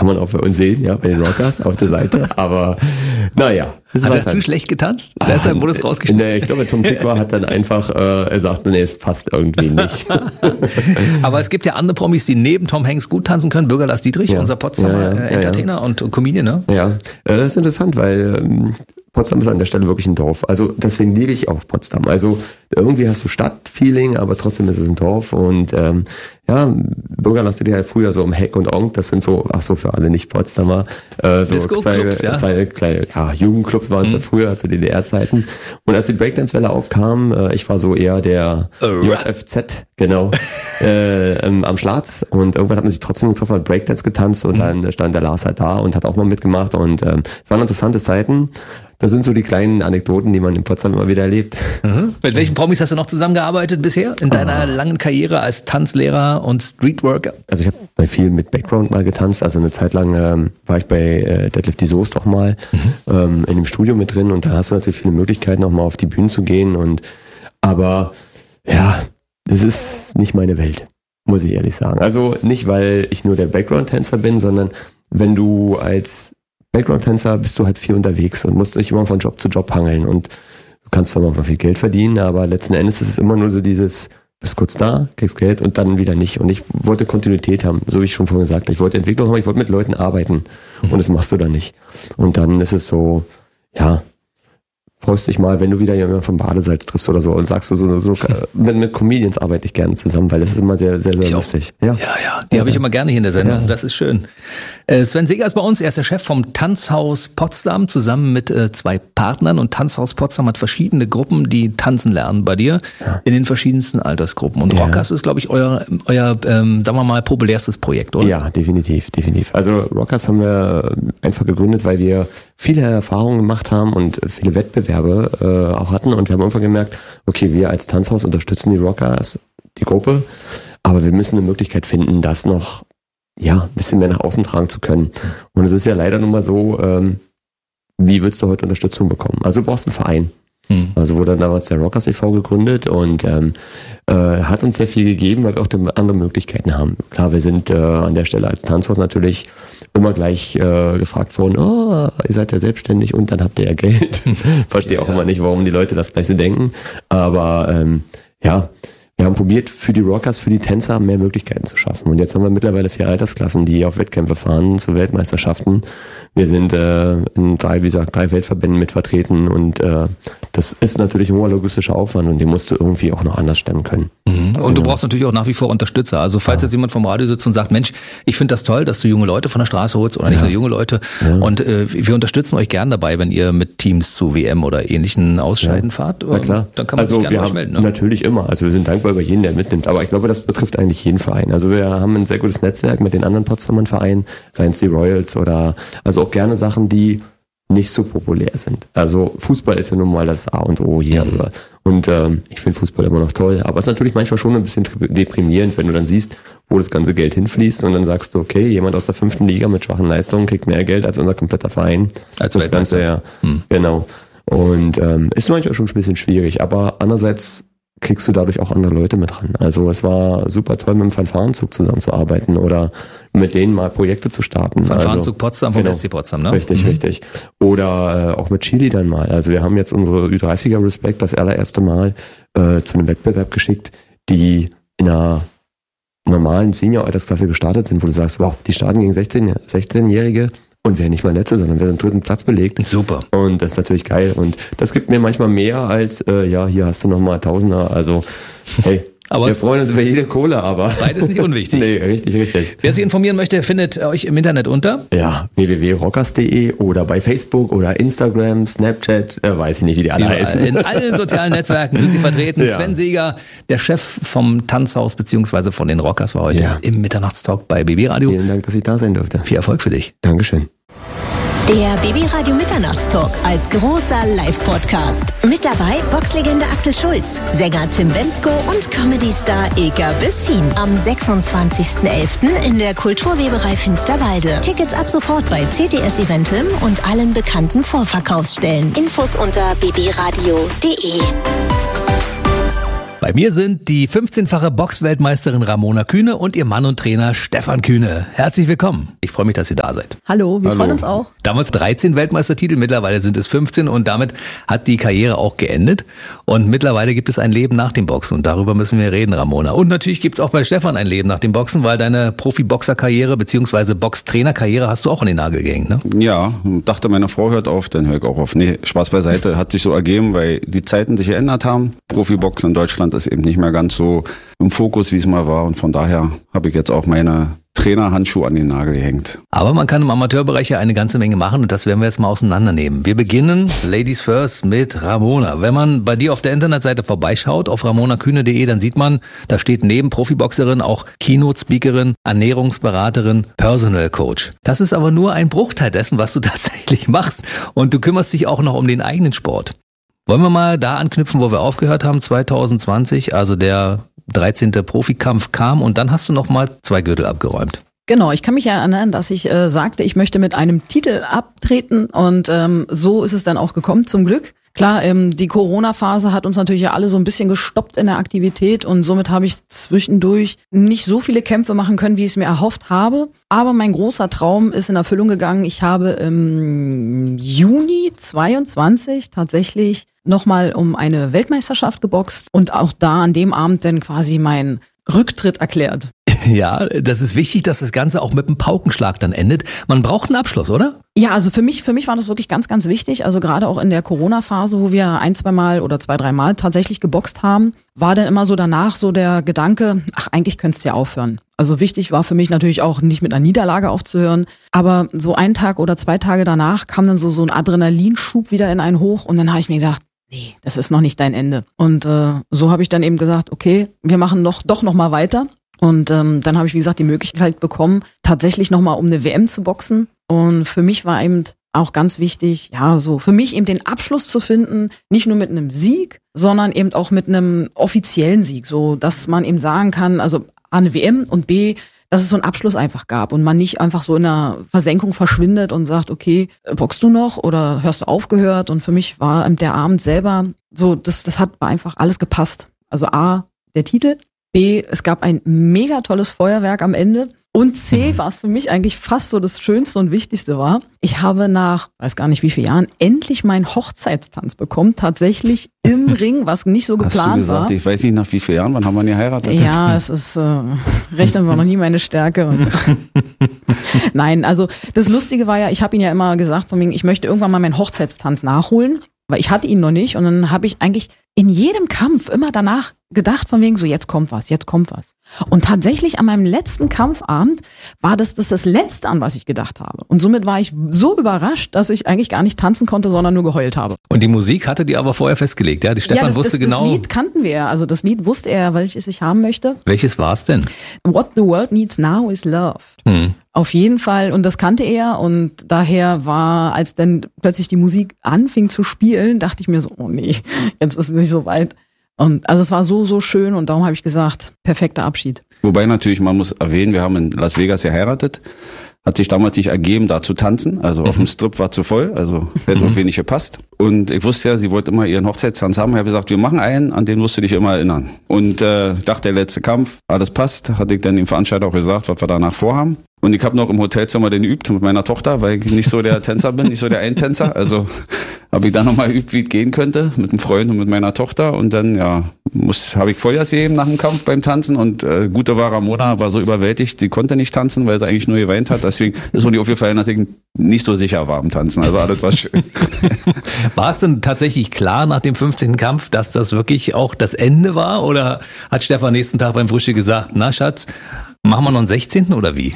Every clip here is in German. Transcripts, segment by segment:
kann man auch bei uns sehen, ja, bei den Rockers auf der Seite. Aber naja. Hat er zu schlecht getanzt? Deshalb wurde es rausgeschnitten. Nee, ich glaube, Tom Tykwer hat dann einfach, er sagt, nee, es passt irgendwie nicht. Aber es gibt ja andere Promis, die neben Tom Hanks gut tanzen können. Bürger Lars Dietrich, unser Potsdamer Entertainer und Comedian, ne? Ja, das ist interessant, weil Potsdam ist an der Stelle wirklich ein Dorf. Also deswegen liebe ich auch Potsdam. Also irgendwie hast du Stadtfeeling, aber trotzdem ist es ein Dorf. Und Bürger Lars Dietrich halt früher so um Heck und Onk, das sind so, für alle Nicht-Potsdamer, so Disco-Clubs, kleine Jugendclubs waren es ja früher zu DDR-Zeiten. Und als die Breakdance-Welle aufkam, ich war so eher der JFZ, genau, am Schlatz. Und irgendwann hat man sich trotzdem getroffen, hat Breakdance getanzt und dann stand der Lars halt da und hat auch mal mitgemacht. Und es waren interessante Zeiten. Das sind so die kleinen Anekdoten, die man in Potsdam immer wieder erlebt. Mit welchen Promis hast du noch zusammengearbeitet bisher in deiner langen Karriere als Tanzlehrer und Streetworker? Also ich habe bei viel mit Background mal getanzt. Also eine Zeit lang war ich bei Detlef die Soest auch mal in dem Studio mit drin. Und da hast du natürlich viele Möglichkeiten, auch mal auf die Bühne zu gehen. Aber das ist nicht meine Welt, muss ich ehrlich sagen. Also nicht, weil ich nur der Background-Tänzer bin, sondern wenn du als Background-Tänzer bist du halt viel unterwegs und musst dich immer von Job zu Job hangeln und du kannst zwar noch mal viel Geld verdienen, aber letzten Endes ist es immer nur so dieses, bist kurz da, kriegst Geld und dann wieder nicht. Und ich wollte Kontinuität haben, so wie ich schon vorhin gesagt habe. Ich wollte Entwicklung haben, ich wollte mit Leuten arbeiten und das machst du dann nicht. Und dann ist es so, freust dich mal, wenn du wieder jemanden vom Badesalz triffst oder so und sagst du so mit Comedians arbeite ich gerne zusammen, weil das ist immer sehr, sehr, sehr lustig. Ja, die habe ich immer gerne hier in der Sendung. Ja. Das ist schön. Sven Seeger ist bei uns, er ist der Chef vom Tanzhaus Potsdam, zusammen mit 2 Partnern. Und Tanzhaus Potsdam hat verschiedene Gruppen, die tanzen lernen bei dir in den verschiedensten Altersgruppen. Und Rockers ist, glaube ich, euer sagen wir mal, populärstes Projekt, oder? Ja, definitiv. Also Rockers haben wir einfach gegründet, weil wir viele Erfahrungen gemacht haben und viele Wettbewerbe auch hatten. Und wir haben irgendwann gemerkt, okay, wir als Tanzhaus unterstützen die Rockers, die Gruppe, aber wir müssen eine Möglichkeit finden, das noch ein bisschen mehr nach außen tragen zu können. Und es ist ja leider nun mal so, wie willst du heute Unterstützung bekommen? Also du brauchst einen Verein. Also wurde dann damals der Rockers e.V. gegründet und hat uns sehr viel gegeben, weil wir auch andere Möglichkeiten haben. Klar, wir sind an der Stelle als Tanzhaus natürlich immer gleich gefragt worden, ihr seid ja selbstständig und dann habt ihr ja Geld. Verstehe auch immer nicht, warum die Leute das gleich so denken. Aber wir haben probiert, für die Rockers, für die Tänzer mehr Möglichkeiten zu schaffen. Und jetzt haben wir mittlerweile 4 Altersklassen, die auf Wettkämpfe fahren, zu Weltmeisterschaften. Wir sind in 3 Weltverbänden mit vertreten und das ist natürlich ein hoher logistischer Aufwand und den musst du irgendwie auch noch anders stemmen können. Und du brauchst natürlich auch nach wie vor Unterstützer. Also falls jetzt jemand vom Radio sitzt und sagt, Mensch, ich finde das toll, dass du junge Leute von der Straße holst oder nicht nur junge Leute und wir unterstützen euch gern dabei, wenn ihr mit Teams zu WM oder ähnlichen Ausscheiden fahrt. Na klar. Dann kann man sich gerne bei euch melden. Ne? Natürlich immer. Also wir sind dankbar über jeden, der mitnimmt. Aber ich glaube, das betrifft eigentlich jeden Verein. Also wir haben ein sehr gutes Netzwerk mit den anderen Potsdamer Vereinen, seien es die Royals oder also auch gerne Sachen, die nicht so populär sind. Also Fußball ist ja nun mal das A und O hier. Und ich finde Fußball immer noch toll. Aber es ist natürlich manchmal schon ein bisschen deprimierend, wenn du dann siehst, wo das ganze Geld hinfließt und dann sagst du, okay, jemand aus der 5. Liga mit schwachen Leistungen kriegt mehr Geld als unser kompletter Verein. Als das Ganze, genau. Und ist manchmal schon ein bisschen schwierig, aber andererseits kriegst du dadurch auch andere Leute mit ran. Also es war super toll, mit dem Fanfarenzug zusammenzuarbeiten oder mit denen mal Projekte zu starten. Fanfarenzug Potsdam vom SC Potsdam, ne? Richtig. Oder auch mit Chili dann mal. Also wir haben jetzt unsere Ü30er Respect das allererste Mal zu einem Wettbewerb geschickt, die in einer normalen Senior-Altersklasse gestartet sind, wo du sagst, wow, die starten gegen 16-Jährige und wer nicht mal Letzte, sondern wer den 3. Platz belegt. Super. Und das ist natürlich geil. Und das gibt mir manchmal mehr als, hier hast du nochmal Tausender. Also, hey, aber wir freuen uns über jede Kohle, aber... Beides nicht unwichtig. Nee, richtig. Wer sich informieren möchte, findet euch im Internet unter? Ja, www.rockers.de oder bei Facebook oder Instagram, Snapchat, weiß ich nicht, wie die alle heißen. In allen sozialen Netzwerken sind sie vertreten. Ja. Sven Seeger, der Chef vom Tanzhaus bzw. von den Rockers, war heute im Mitternachtstalk bei BB Radio. Vielen Dank, dass ich da sein durfte. Viel Erfolg für dich. Dankeschön. Der BB Radio Mitternachtstalk als großer Live-Podcast. Mit dabei Boxlegende Axel Schulz, Sänger Tim Bendzko und Comedy-Star Eka Bessin. Am 26.11. in der Kulturweberei Finsterwalde. Tickets ab sofort bei CTS Eventim und allen bekannten Vorverkaufsstellen. Infos unter bbradio.de. Bei mir sind die 15-fache Boxweltmeisterin Ramona Kühne und ihr Mann und Trainer Stefan Kühne. Herzlich willkommen. Ich freue mich, dass ihr da seid. Hallo, wir freuen uns auch. Damals 13 Weltmeistertitel, mittlerweile sind es 15 und damit hat die Karriere auch geendet. Und mittlerweile gibt es ein Leben nach dem Boxen und darüber müssen wir reden, Ramona. Und natürlich gibt es auch bei Stefan ein Leben nach dem Boxen, weil deine Profi-Boxer-Karriere bzw. Boxtrainer-Karriere hast du auch an den Nagel gehängt, ne? Ja, dachte, meine Frau hört auf, dann höre ich auch auf. Nee, Spaß beiseite, hat sich so ergeben, weil die Zeiten sich geändert haben. Profiboxen in Deutschland ist eben nicht mehr ganz so im Fokus, wie es mal war. Und von daher habe ich jetzt auch meine Trainerhandschuhe an den Nagel gehängt. Aber man kann im Amateurbereich ja eine ganze Menge machen und das werden wir jetzt mal auseinandernehmen. Wir beginnen, Ladies First, mit Ramona. Wenn man bei dir auf der Internetseite vorbeischaut, auf ramonakühne.de, dann sieht man, da steht neben Profiboxerin auch Keynote-Speakerin, Ernährungsberaterin, Personal Coach. Das ist aber nur ein Bruchteil dessen, was du tatsächlich machst. Und du kümmerst dich auch noch um den eigenen Sport. Wollen wir mal da anknüpfen, wo wir aufgehört haben, 2020, also der 13. Profikampf kam und dann hast du noch mal 2 Gürtel abgeräumt. Genau, ich kann mich ja erinnern, dass ich sagte, ich möchte mit einem Titel abtreten und so ist es dann auch gekommen, zum Glück. Klar, die Corona-Phase hat uns natürlich ja alle so ein bisschen gestoppt in der Aktivität und somit habe ich zwischendurch nicht so viele Kämpfe machen können, wie ich es mir erhofft habe. Aber mein großer Traum ist in Erfüllung gegangen. Ich habe im Juni 22 tatsächlich nochmal um eine Weltmeisterschaft geboxt und auch da an dem Abend dann quasi meinen Rücktritt erklärt. Ja, das ist wichtig, dass das Ganze auch mit einem Paukenschlag dann endet. Man braucht einen Abschluss, oder? Ja, also für mich war das wirklich ganz, ganz wichtig. Also gerade auch in der Corona-Phase, wo wir 1-2 Mal oder 2-3 Mal tatsächlich geboxt haben, war dann immer so danach so der Gedanke, ach, eigentlich könntest du ja aufhören. Also wichtig war für mich natürlich auch nicht mit einer Niederlage aufzuhören, aber so 1 Tag oder 2 Tage danach kam dann so ein Adrenalinschub wieder in einen hoch und dann habe ich mir gedacht, nee, das ist noch nicht dein Ende. Und so habe ich dann eben gesagt, okay, wir machen doch noch mal weiter. Und dann habe ich, wie gesagt, die Möglichkeit bekommen, tatsächlich nochmal um eine WM zu boxen. Und für mich war eben auch ganz wichtig, ja, so für mich eben den Abschluss zu finden, nicht nur mit einem Sieg, sondern eben auch mit einem offiziellen Sieg, so dass man eben sagen kann, also A, eine WM und B, dass es so einen Abschluss einfach gab und man nicht einfach so in einer Versenkung verschwindet und sagt, okay, boxst du noch oder hörst du aufgehört? Und für mich war der Abend selber so, das hat einfach alles gepasst. Also A, der Titel, B, es gab ein mega tolles Feuerwerk am Ende. Und C, was für mich eigentlich fast so das Schönste und Wichtigste war, ich habe nach, weiß gar nicht wie viele Jahren, endlich meinen Hochzeitstanz bekommen, tatsächlich im Ring, was nicht so geplant war. Hast du gesagt, ich weiß nicht nach wie vielen Jahren, wann haben wir geheiratet? Ja, es ist, Rechnen war noch nie meine Stärke. Nein, also das Lustige war ja, ich habe ihn ja immer gesagt, von wegen, ich möchte irgendwann mal meinen Hochzeitstanz nachholen, weil ich hatte ihn noch nicht und dann habe ich eigentlich in jedem Kampf immer danach gedacht von wegen so, jetzt kommt was. Und tatsächlich an meinem letzten Kampfabend war das Letzte, an was ich gedacht habe. Und somit war ich so überrascht, dass ich eigentlich gar nicht tanzen konnte, sondern nur geheult habe. Und die Musik hatte die aber vorher festgelegt, ja? Die Stefan wusste genau. Das Lied kannten wir ja. Also das Lied wusste er, welches ich haben möchte. Welches war es denn? What the world needs now is love. Auf jeden Fall. Und das kannte er. Und daher war, als dann plötzlich die Musik anfing zu spielen, dachte ich mir so, oh nee, jetzt ist es nicht so weit. Und also es war so schön und darum habe ich gesagt, perfekter Abschied. Wobei natürlich, man muss erwähnen, wir haben in Las Vegas geheiratet. Hat sich damals nicht ergeben, da zu tanzen. Also auf dem Strip war zu voll, also hätte auch wenig gepasst. Und ich wusste ja, sie wollte immer ihren Hochzeitstanz haben. Ich habe gesagt, wir machen einen, an den musst du dich immer erinnern. Und dachte, der letzte Kampf, alles passt. Hatte ich dann dem Veranstalter auch gesagt, was wir danach vorhaben. Und ich habe noch im Hotelzimmer den geübt mit meiner Tochter, weil ich nicht so der Tänzer bin, nicht so der Eintänzer. Also habe ich dann nochmal geübt, wie es gehen könnte, mit einem Freund und mit meiner Tochter. Und dann, ja, habe ich Vollgas gegeben nach dem Kampf beim Tanzen. Und gute war Ramona, war so überwältigt, sie konnte nicht tanzen, weil sie eigentlich nur geweint hat. Deswegen ist mir aufgefallen, dass ich nicht so sicher war am Tanzen. Also alles war schön. War es denn tatsächlich klar nach dem 15. Kampf, dass das wirklich auch das Ende war? Oder hat Stefan nächsten Tag beim Frühstück gesagt, na Schatz, machen wir noch einen 16. oder wie?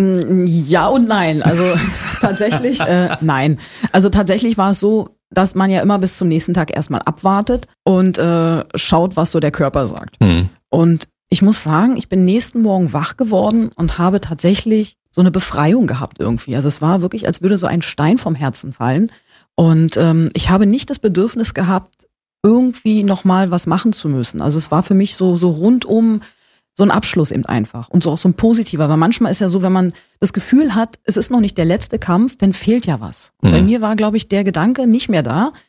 Ja und nein. Also tatsächlich, nein. Also tatsächlich war es so, dass man ja immer bis zum nächsten Tag erstmal abwartet und schaut, was so der Körper sagt. Und ich muss sagen, ich bin nächsten Morgen wach geworden und habe tatsächlich so eine Befreiung gehabt irgendwie. Also es war wirklich, als würde so ein Stein vom Herzen fallen. Und ich habe nicht das Bedürfnis gehabt, irgendwie nochmal was machen zu müssen. Also es war für mich so rundum so ein Abschluss eben einfach und so auch so ein positiver, weil manchmal ist ja so, wenn man das Gefühl hat, es ist noch nicht der letzte Kampf, dann fehlt ja was. Bei mir war, glaube ich, der Gedanke nicht mehr da,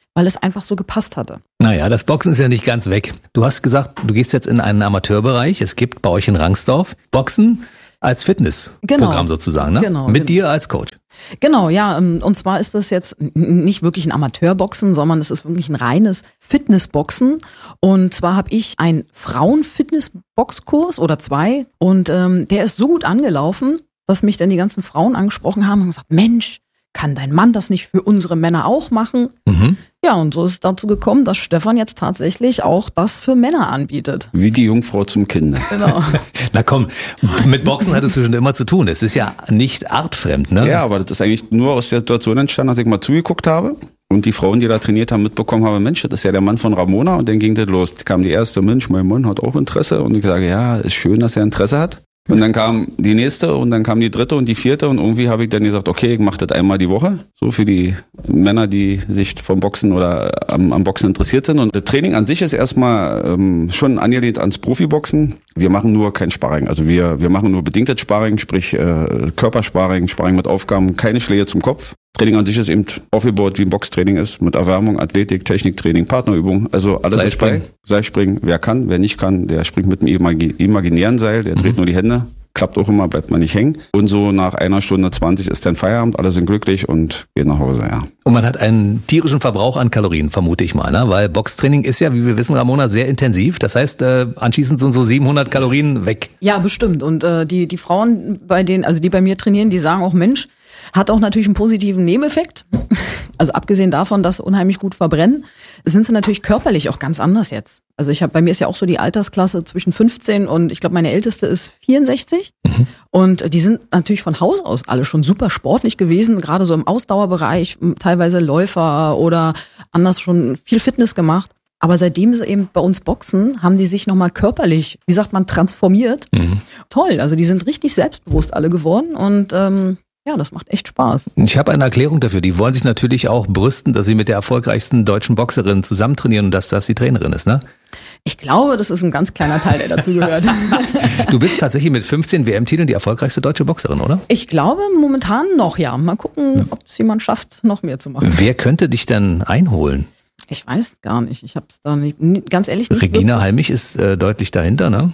weil es einfach so gepasst hatte. Naja, das Boxen ist ja nicht ganz weg. Du hast gesagt, du gehst jetzt in einen Amateurbereich. Es gibt bei euch in Rangsdorf Boxen als Fitnessprogramm sozusagen, ne? Genau, Mit dir als Coach. Genau, ja. Und zwar ist das jetzt nicht wirklich ein Amateurboxen, sondern es ist wirklich ein reines Fitnessboxen. Und zwar habe ich einen Frauen-Fitness-Boxkurs oder 2 und der ist so gut angelaufen, dass mich dann die ganzen Frauen angesprochen haben und gesagt, Mensch, kann dein Mann das nicht für unsere Männer auch machen? Mhm. Ja, und so ist es dazu gekommen, dass Stefan jetzt tatsächlich auch das für Männer anbietet. Wie die Jungfrau zum Kinde. Genau. Na komm, mit Boxen hattest du schon immer zu tun. Es ist ja nicht artfremd, ne? Ja, aber das ist eigentlich nur aus der Situation entstanden, dass ich mal zugeguckt habe und die Frauen, die da trainiert haben, mitbekommen haben, Mensch, das ist ja der Mann von Ramona, und dann ging das los. Da kam die erste, Mensch, mein Mann hat auch Interesse, und ich sage, ja, ist schön, dass er Interesse hat. Und dann kam die nächste und dann kam die dritte und die vierte, und irgendwie habe ich dann gesagt, okay, ich mache das einmal die Woche, so für die Männer, die sich vom Boxen oder am Boxen interessiert sind. Und das Training an sich ist erstmal schon angelehnt ans Profiboxen. Wir machen nur kein Sparring, also wir machen nur bedingtes Sparring, sprich Körpersparring, Sparring mit Aufgaben, keine Schläge zum Kopf. Training an sich ist eben aufgebaut, wie ein Boxtraining ist, mit Erwärmung, Athletik, Techniktraining, Partnerübung, also alles ist bei. Seilspringen, wer kann, wer nicht kann, der springt mit einem imaginären Seil, der dreht nur die Hände, klappt auch immer, bleibt man nicht hängen. Und so nach 1 Stunde 20 ist dann Feierabend, alle sind glücklich und gehen nach Hause, ja. Und man hat einen tierischen Verbrauch an Kalorien, vermute ich mal, ne? Weil Boxtraining ist ja, wie wir wissen, Ramona, sehr intensiv. Das heißt, anschließend sind so 700 Kalorien weg. Ja, bestimmt. Und die Frauen, die bei mir trainieren, die sagen auch, Mensch, hat auch natürlich einen positiven Nebeneffekt. Also abgesehen davon, dass sie unheimlich gut verbrennen, sind sie natürlich körperlich auch ganz anders jetzt. Also bei mir ist ja auch so die Altersklasse zwischen 15 und ich glaube, meine älteste ist 64. Mhm. Und die sind natürlich von Haus aus alle schon super sportlich gewesen, gerade so im Ausdauerbereich, teilweise Läufer oder anders schon viel Fitness gemacht. Aber seitdem sie eben bei uns boxen, haben die sich nochmal körperlich, wie sagt man, transformiert. Mhm. Toll, also die sind richtig selbstbewusst alle geworden und ja, das macht echt Spaß. Ich habe eine Erklärung dafür. Die wollen sich natürlich auch brüsten, dass sie mit der erfolgreichsten deutschen Boxerin zusammen trainieren und dass das die Trainerin ist, ne? Ich glaube, das ist ein ganz kleiner Teil, der dazu gehört. Du bist tatsächlich mit 15 WM-Titeln die erfolgreichste deutsche Boxerin, oder? Ich glaube momentan noch, ja. Mal gucken, ob es jemand schafft, noch mehr zu machen. Wer könnte dich denn einholen? Ich weiß gar nicht. Ich habe es da nicht, ganz ehrlich nicht. Regina Halmich ist deutlich dahinter, ne?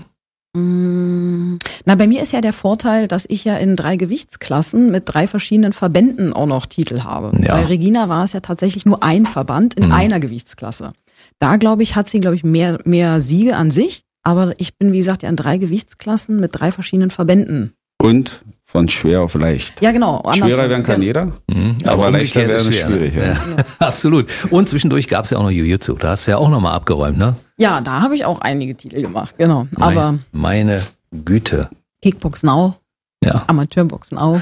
Na, bei mir ist ja der Vorteil, dass ich ja in 3 Gewichtsklassen mit 3 verschiedenen Verbänden auch noch Titel habe. Ja. Bei Regina war es ja tatsächlich nur ein Verband in einer Gewichtsklasse. Da, glaube ich, hat sie, mehr Siege an sich. Aber ich bin, wie gesagt, ja in 3 Gewichtsklassen mit 3 verschiedenen Verbänden. Und von schwer auf leicht. Ja, genau. Schwerer werden kann jeder, aber leichter werden ist schwierig. Ja. Ja. Absolut. Und zwischendurch gab es ja auch noch Jiu-Jitsu. Da hast du ja auch nochmal abgeräumt, ne? Ja, da habe ich auch einige Titel gemacht, genau. Aber meine Güte. Kickboxen auch. Ja. Amateurboxen auch.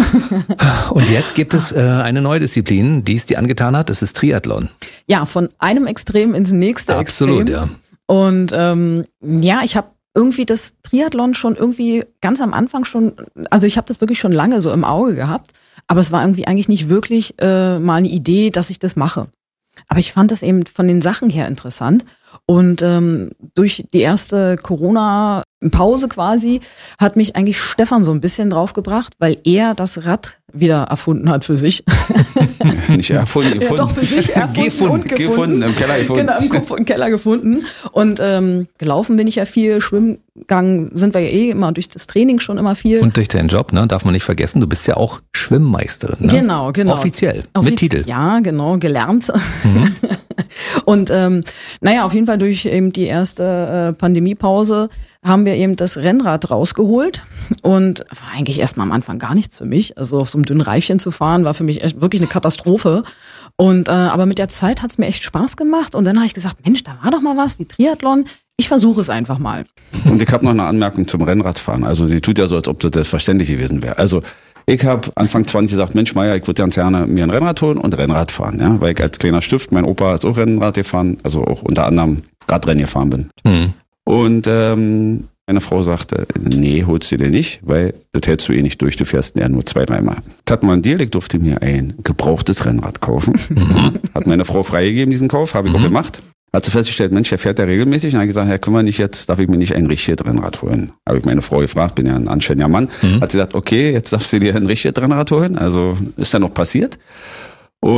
Und jetzt gibt es eine neue Disziplin, die es dir angetan hat. Das ist Triathlon. Ja, von einem Extrem ins nächste Absolut, Extrem. Und ja, ich habe irgendwie das Triathlon schon irgendwie ganz am Anfang schon, also ich habe das wirklich schon lange so im Auge gehabt, aber es war irgendwie eigentlich nicht wirklich mal eine Idee, dass ich das mache. Aber ich fand das eben von den Sachen her interessant. Und durch die erste Corona-Pause quasi hat mich eigentlich Stefan so ein bisschen draufgebracht, weil er das Rad wieder erfunden hat für sich. Nicht erfunden, ja, doch für sich erfunden gefunden, im Keller gefunden. Genau, im Keller gefunden. Und gelaufen bin ich ja viel, schwimmen gegangen sind wir ja immer durch das Training schon immer viel. Und durch deinen Job, ne, darf man nicht vergessen, du bist ja auch Schwimmmeisterin. Ne? Genau. Offiziell, mit Titel. Ja, genau, gelernt. Mhm. Und naja, auf jeden Fall durch eben die erste Pandemiepause haben wir eben das Rennrad rausgeholt und war eigentlich erstmal am Anfang gar nichts für mich. Also auf so einem dünnen Reifchen zu fahren war für mich echt wirklich eine Katastrophe. Und aber mit der Zeit hat's mir echt Spaß gemacht und dann habe ich gesagt, Mensch, da war doch mal was wie Triathlon. Ich versuche es einfach mal. Und ich habe noch eine Anmerkung zum Rennradfahren. Also sie tut ja so, als ob das selbstverständlich gewesen wäre. Also ich habe Anfang 20 gesagt, Mensch Meier, ich würde ganz gerne mir ein Rennrad holen und Rennrad fahren. Ja? Weil ich als kleiner Stift, mein Opa ist auch Rennrad gefahren, also auch unter anderem Radrennen gefahren bin. Mhm. Und meine Frau sagte, nee, holst du dir nicht, weil das hältst du eh nicht durch, du fährst ja nur 2-3 Mal. Das hat mal ein Deal, ich durfte mir ein gebrauchtes Rennrad kaufen. Mhm. Hat meine Frau freigegeben, diesen Kauf, habe ich auch gemacht. Hat sie festgestellt, Mensch, der fährt ja regelmäßig. Und hat gesagt, ja, können wir nicht jetzt, darf ich mir nicht ein richtiges Rennrad holen? Habe ich meine Frau gefragt, bin ja ein anständiger Mann. Hat sie gesagt, okay, jetzt darfst du dir ein richtiges Rennrad holen. Also ist dann noch passiert. Und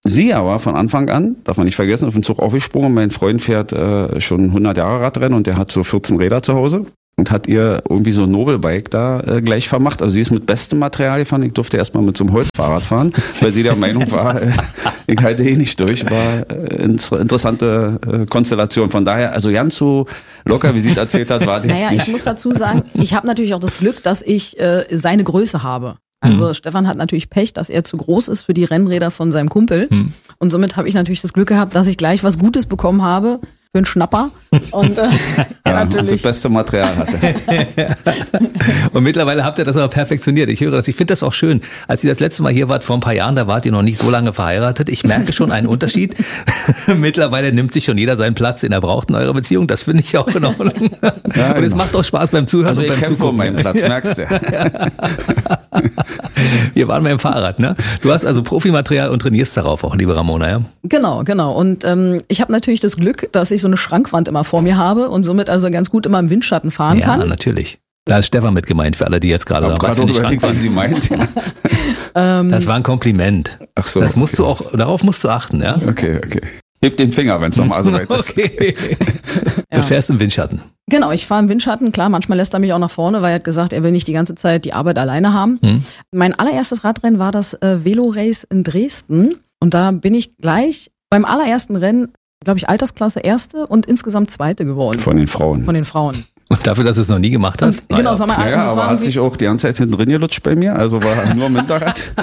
Sie aber von Anfang an, darf man nicht vergessen, auf den Zug aufgesprungen. Mein Freund fährt schon 100 Jahre Radrennen und der hat so 14 Räder zu Hause. Und hat ihr irgendwie so ein Nobelbike da gleich vermacht. Also sie ist mit bestem Material gefahren. Ich durfte erstmal mit so einem Holzfahrrad fahren, weil sie der Meinung war, ich halte nicht durch. War interessante Konstellation. Von daher, also ganz so locker, wie sie es erzählt hat, war das jetzt Naja, nicht. ich muss dazu sagen, ich habe natürlich auch das Glück, dass ich seine Größe habe. Also Stefan hat natürlich Pech, dass er zu groß ist für die Rennräder von seinem Kumpel. Und somit habe ich natürlich das Glück gehabt, dass ich gleich was Gutes bekommen habe. Für einen Schnapper und er natürlich das beste Material hatte. Und mittlerweile habt ihr das aber perfektioniert. Ich höre das. Ich finde das auch schön. Als ihr das letzte Mal hier wart, vor ein paar Jahren, da wart ihr noch nicht so lange verheiratet. Ich merke schon einen Unterschied. Mittlerweile nimmt sich schon jeder seinen Platz, den er braucht in eurer Beziehung. Das finde ich auch in Ordnung. Ja, und es macht auch Spaß beim Zuhören Also und ich beim kämpfe um Zugucken. meinen Platz, merkst du. Wir waren beim Fahrrad, ne? Du hast also Profimaterial und trainierst darauf auch, liebe Ramona, ja? Genau. Und ich habe natürlich das Glück, dass ich so eine Schrankwand immer vor mir habe und somit also ganz gut immer im Windschatten fahren Ja, kann. natürlich. Da ist Stefan mit gemeint, für alle, die jetzt gerade Ich habe dabei gerade sind. überlegt, wen sie meint. Das war ein Kompliment. Ach so. Das musst du auch, darauf musst du achten, ja? Okay. Heb den Finger, wenn es nochmal so weit ist. Okay. Du fährst im Windschatten. Genau, ich fahre im Windschatten. Klar, manchmal lässt er mich auch nach vorne, weil er hat gesagt, er will nicht die ganze Zeit die Arbeit alleine haben. Mein allererstes Radrennen war das Velo-Race in Dresden. Und da bin ich gleich beim allerersten Rennen, glaube ich, Altersklasse Erste und insgesamt Zweite geworden. Von den Frauen. Von den Frauen. Und dafür, dass du es noch nie gemacht hast? Und, genau, es war mein Naja, das aber war hat irgendwie- sich auch die ganze Zeit hinten drin gelutscht bei mir, also war nur im Hinterrad.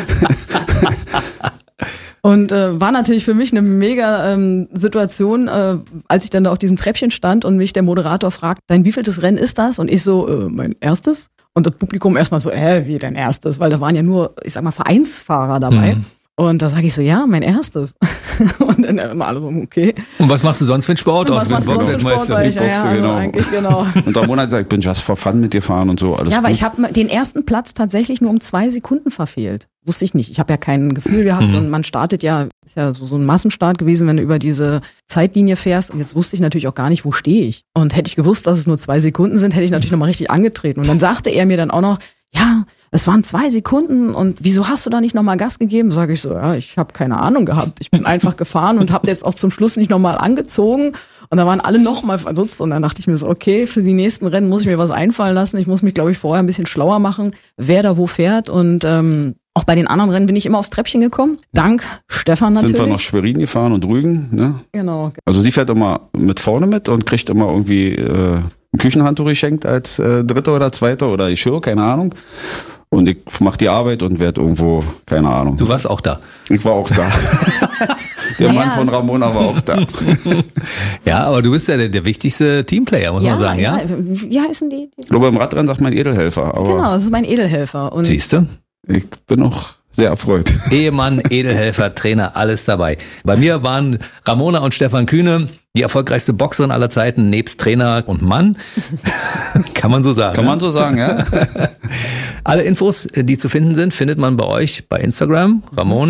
Und war natürlich für mich eine mega Situation, als ich dann da auf diesem Treppchen stand und mich der Moderator fragt, dein wievieltes Rennen ist das? Und ich so, mein erstes. Und das Publikum erstmal so, wie dein erstes? Weil da waren ja nur, ich sag mal, Vereinsfahrer dabei. Und da sage ich so, ja, mein erstes. Und dann immer alle so, okay. Und was machst du sonst für einen Sport? Und was machst du sonst für einen Sport? Weil ich, Boxe, also genau. eigentlich genau. Und Ramona hat gesagt, ich bin just for fun mit dir fahren und so, alles Ja, aber gut. ich habe den ersten Platz tatsächlich nur um 2 Sekunden verfehlt. Wusste ich nicht. Ich habe ja kein Gefühl gehabt und man startet ja, ist ja so ein Massenstart gewesen, wenn du über diese Zeitlinie fährst. Und jetzt wusste ich natürlich auch gar nicht, wo stehe ich. Und hätte ich gewusst, dass es nur 2 Sekunden sind, hätte ich natürlich nochmal richtig angetreten. Und dann sagte er mir dann auch noch, ja, es waren 2 Sekunden und wieso hast du da nicht nochmal Gas gegeben? Sage ich so, ja, ich habe keine Ahnung gehabt. Ich bin einfach gefahren und habe jetzt auch zum Schluss nicht nochmal angezogen. Und da waren alle nochmal verdutzt und dann dachte ich mir so, okay, für die nächsten Rennen muss ich mir was einfallen lassen. Ich muss mich, glaube ich, vorher ein bisschen schlauer machen, wer da wo fährt. Und auch bei den anderen Rennen bin ich immer aufs Treppchen gekommen. Dank Stefan natürlich. Sind wir nach Schwerin gefahren und Rügen, ne? Genau. Also sie fährt immer mit vorne mit und kriegt immer irgendwie ein Küchenhandtuch geschenkt als Dritter oder Zweiter oder Geschirr, keine Ahnung. Und ich mache die Arbeit und werde irgendwo, keine Ahnung. Du warst auch da. Ich war auch da. Der Mann von Ramona war auch da. Ja, aber du bist ja der wichtigste Teamplayer, muss man sagen, ja? Wie heißen die? Ich glaube, im Radrennen sagt man Edelhelfer, aber Genau, das ist mein Edelhelfer. Und Siehst du? ich bin auch sehr erfreut. Ehemann, Edelhelfer, Trainer, alles dabei. Bei mir waren Ramona und Stefan Kühne, die erfolgreichste Boxerin aller Zeiten, nebst Trainer und Mann. Kann man so sagen. Kann man so sagen, ja? Alle Infos, die zu finden sind, findet man bei euch bei Instagram.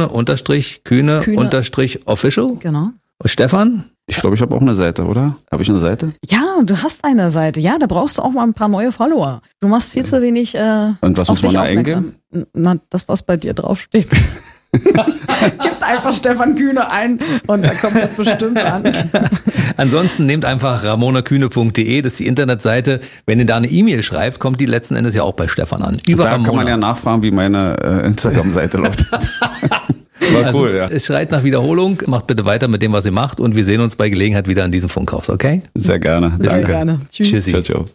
Ramone_Kühne_official. Genau. Und Stefan? Ich glaube, ich habe auch eine Seite, oder? Habe ich eine Seite? Ja, du hast eine Seite. Ja, da brauchst du auch mal ein paar neue Follower. Du machst viel zu wenig Und was auf muss man dich da aufmerksam. Na, das, was bei dir draufsteht. Gibt einfach Stefan Kühne ein und da kommt das bestimmt an. Ansonsten nehmt einfach ramonakühne.de, das ist die Internetseite. Wenn ihr da eine E-Mail schreibt, kommt die letzten Endes ja auch bei Stefan an. Über Da Ramona. kann man ja nachfragen, wie meine Instagram-Seite läuft. War cool, ja. Es schreit nach Wiederholung. Macht bitte weiter mit dem, was ihr macht. Und wir sehen uns bei Gelegenheit wieder an diesem Funkhaus, okay? Sehr gerne. Bis Danke. gerne. Tschüss. Tschüssi. Ciao, ciao.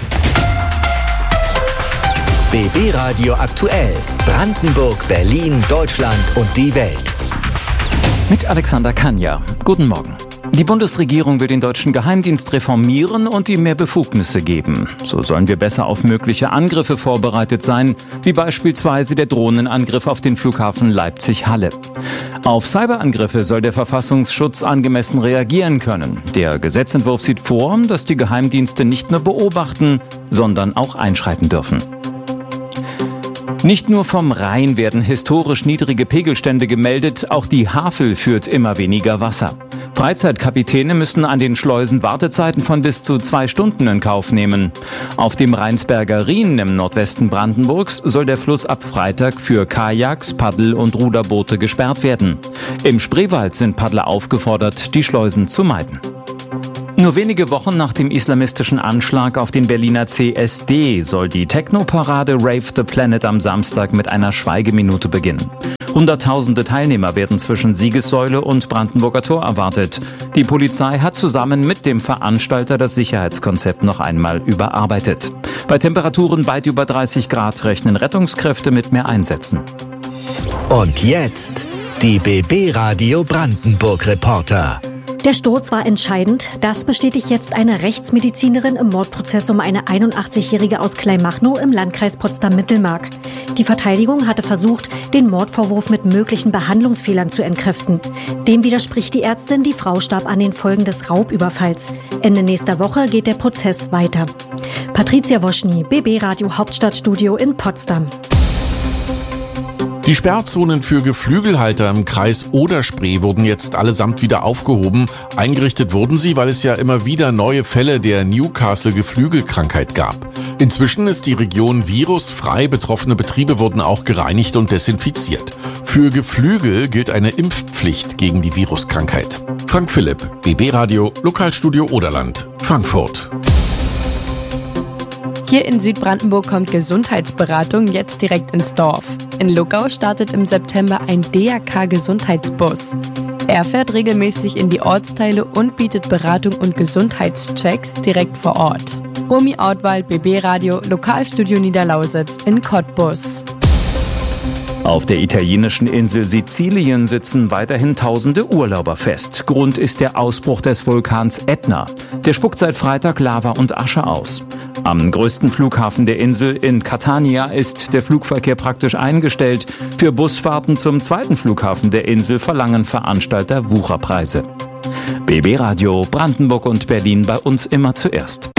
BB Radio aktuell. Brandenburg, Berlin, Deutschland und die Welt. Mit Alexander Kanja. Guten Morgen. Die Bundesregierung will den deutschen Geheimdienst reformieren und ihm mehr Befugnisse geben. So sollen wir besser auf mögliche Angriffe vorbereitet sein, wie beispielsweise der Drohnenangriff auf den Flughafen Leipzig-Halle. Auf Cyberangriffe soll der Verfassungsschutz angemessen reagieren können. Der Gesetzentwurf sieht vor, dass die Geheimdienste nicht nur beobachten, sondern auch einschreiten dürfen. Nicht nur vom Rhein werden historisch niedrige Pegelstände gemeldet, auch die Havel führt immer weniger Wasser. Freizeitkapitäne müssen an den Schleusen Wartezeiten von bis zu 2 Stunden in Kauf nehmen. Auf dem Rheinsberger Rhin im Nordwesten Brandenburgs soll der Fluss ab Freitag für Kajaks, Paddel- und Ruderboote gesperrt werden. Im Spreewald sind Paddler aufgefordert, die Schleusen zu meiden. Nur wenige Wochen nach dem islamistischen Anschlag auf den Berliner CSD soll die Techno-Parade Rave the Planet am Samstag mit einer Schweigeminute beginnen. Hunderttausende Teilnehmer werden zwischen Siegessäule und Brandenburger Tor erwartet. Die Polizei hat zusammen mit dem Veranstalter das Sicherheitskonzept noch einmal überarbeitet. Bei Temperaturen weit über 30 Grad rechnen Rettungskräfte mit mehr Einsätzen. Und jetzt die BB Radio Brandenburg Reporter. Der Sturz war entscheidend. Das bestätigt jetzt eine Rechtsmedizinerin im Mordprozess um eine 81-Jährige aus Kleinmachnow im Landkreis Potsdam-Mittelmark. Die Verteidigung hatte versucht, den Mordvorwurf mit möglichen Behandlungsfehlern zu entkräften. Dem widerspricht die Ärztin, die Frau starb an den Folgen des Raubüberfalls. Ende nächster Woche geht der Prozess weiter. Patricia Woschny, BB Radio Hauptstadtstudio in Potsdam. Die Sperrzonen für Geflügelhalter im Kreis Oder-Spree wurden jetzt allesamt wieder aufgehoben. Eingerichtet wurden sie, weil es ja immer wieder neue Fälle der Newcastle-Geflügelkrankheit gab. Inzwischen ist die Region virusfrei, betroffene Betriebe wurden auch gereinigt und desinfiziert. Für Geflügel gilt eine Impfpflicht gegen die Viruskrankheit. Frank Philipp, BB Radio, Lokalstudio Oderland, Frankfurt. Hier in Südbrandenburg kommt Gesundheitsberatung jetzt direkt ins Dorf. In Luckau startet im September ein DRK-Gesundheitsbus. Er fährt regelmäßig in die Ortsteile und bietet Beratung und Gesundheitschecks direkt vor Ort. Romy Ortwald, BB Radio, Lokalstudio Niederlausitz in Cottbus. Auf der italienischen Insel Sizilien sitzen weiterhin tausende Urlauber fest. Grund ist der Ausbruch des Vulkans Ätna. Der spuckt seit Freitag Lava und Asche aus. Am größten Flughafen der Insel in Catania ist der Flugverkehr praktisch eingestellt. Für Busfahrten zum zweiten Flughafen der Insel verlangen Veranstalter Wucherpreise. BB Radio Brandenburg und Berlin, bei uns immer zuerst.